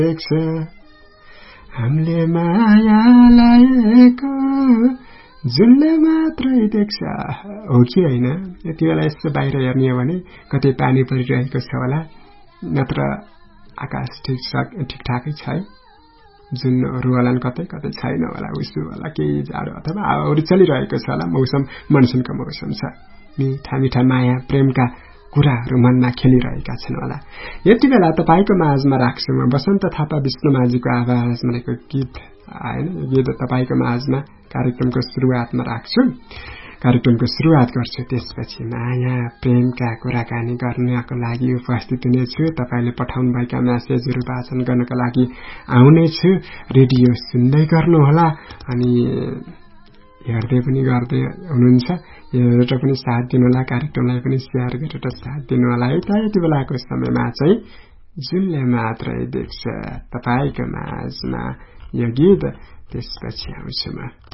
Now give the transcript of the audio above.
देख्छ हामीले माया लाएको जुनले मात्रै देख्छ हो कि होइन यति बेला यसो बाहिर हेर्ने हो भने कतै पानी परिरहेको छ होला नत्र आकाश ठिकठाकै छ है जुनहरू होला कतै कतै छैन होला उसो होला केही जाडो अथवा हावाहरू चलिरहेको छ होला मौसम मनसुनको मौसम छ मिठा मिठा माया प्रेमका कुराहरू मनमा खेलिरहेका छन् होला यति बेला तपाईको माझमा राख्छु म बसन्त थापा विष्णुमाझीको आवाजमा रहेको गीत हैन यो गीत तपाईको माझमा कार्यक्रमको सुरुवातमा राख्छु कार्यक्रमको सुरुवात गर्छु त्यसपछि माया प्रेमका कुराकानी गर्नको लागि उपस्थित हुनेछु तपाईले पठाउनुभएका मेसेजहरू वाचन गर्नको लागि आउनेछु रेडियो सुन्दै गर्नुहोला अनि हेर्दै पनि गर्दै हुनुहुन्छ हेरेर पनि साथ दिनुहोला कार्यक्रमलाई पनि शेयर गरेर साथ दिनुहोला है त यति बेलाको समयमा चाहिँ जुनले मात्रै देख्छ तपाईको माझमा यो गीत त्यसपछि आउँछु म